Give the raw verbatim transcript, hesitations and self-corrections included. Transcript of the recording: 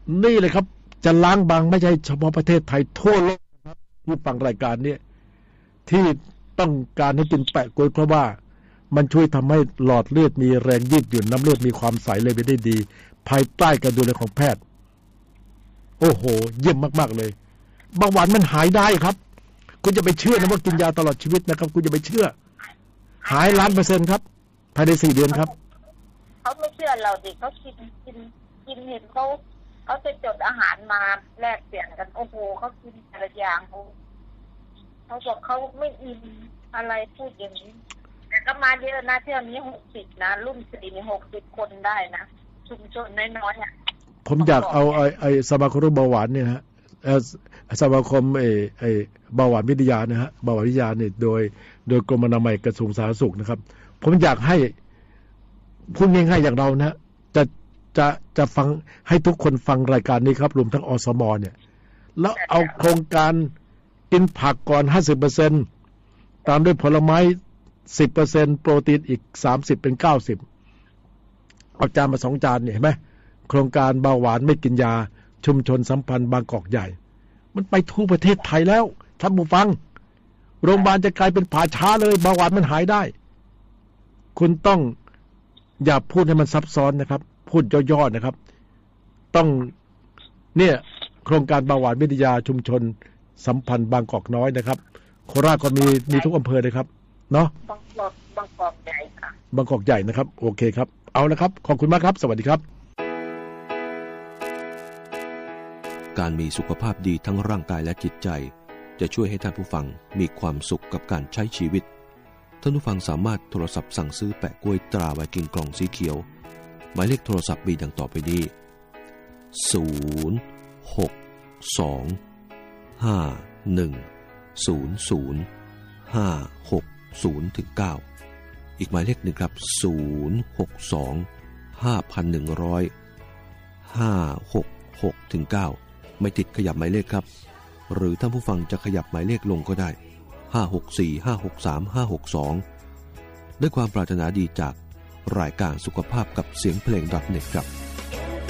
นี่เลยครับจะล้างบางไม่ใช่เฉพาะประเทศไทยทั่วโลกครับที่ฟังรายการนี้ที่ต้องการให้กินแปะกล้วยเพราะว่ามันช่วยทำให้หลอดเลือดมีแรงยืดหยุ่นน้ำเลือดมีความใสเลยไปได้ดีภายใต้การดูแลของแพทย์โอ้โหเยี่ยมมากๆเลยเบาหวานมันหายได้ครับคุณจะไปเชื่อนะว่ากินยาตลอดชีวิตนะครับคุณจะไปเชื่อหายล้านเปอร์เซ็นต์ครับภายในสี่เดือนครับเขาไม่เชื่อเราดิเขากินกินกินเห็นเขาเขาจะจดอาหารมาแลกเปลี่ยนกันโอ้โหเขากินแต่ละอย่างเขาเขาบอกเขาไม่อินอะไรพูดอย่างนี้แต่ก็มาเยอะนะเที่ยวนี้หกสิบนะรุ่นสี่นี่หกสิบคนได้นะชุมชนน้อยๆอ่ะผมอยากเอาไอ้ไอ้สมาคมเบาหวานเนี่ยฮะสมาคมไอ้ไอ้เบาหวานวิทยานะฮะเบาหวานวิทยาเนี่ยโดยโดยกรมอนามัยกระทรวงสาธารณสุขนะครับผมอยากให้พูดง่ายๆอย่างเรานะจะจะจะฟังให้ทุกคนฟังรายการนี้ครับรวมทั้งอสมเนี่ยแล้วเอาโครงการกินผักก่อน ห้าสิบเปอร์เซ็นต์ ตามด้วยผลไม้ สิบเปอร์เซ็นต์ โปรตีนอีกสามสิบเป็นเก้าสิบเอาจานมาสองจานเนี่ยเห็นไหมโครงการเบาหวานไม่กินยาชุมชนสัมพันธ์บางกอกใหญ่มันไปทั่วประเทศไทยแล้วท่านผู้ฟังโรงพยาบาลจะกลายเป็นป่าช้าเลยเบาหวานมันหายได้คุณต้องอย่าพูดให้มันซับซ้อนนะครับพูดย่อๆนะครับต้องเนี่ยโครงการเบาหวานวิทยาชุมชนสัมพันธ์บางกอกน้อยนะครับโคราชก็มีมีทุกอำเภอเลยครับเนาะบางกอกบางกอกใหญ่ค่ะบางกอกใหญ่นะครับโอเคครับเอาละครับขอบคุณมากครับสวัสดีครับการมีสุขภาพดีทั้งร่างกายและจิตใจจะช่วยให้ท่านผู้ฟังมีความสุขกับการใช้ชีวิตท่านผู้ฟังสามารถโทรศัพท์สั่งซื้อแปะกล้วยตราไวกิ้งกล่องสีเขียวหมายเลขโทรศัพท์มีดังต่อไปนี้ศูนย์ หก สอง ห้า หนึ่ง ศูนย์ ศูนย์ ห้า หก ศูนย์ ถึง เก้าอีกหมายเลขหนึ่งครับศูนย์ หก สอง ห้า หนึ่ง ศูนย์ ห้า หก หก ถึง เก้าไม่ติดขยับหมายเลขครับหรือท่านผู้ฟังจะขยับหมายเลขลงก็ได้ห้า หก สี่ ห้า หก สาม ห้า หก สองด้วยความปรารถนาดีจากรายการสุขภาพกับเสียงเพลง .เน็ต ครับ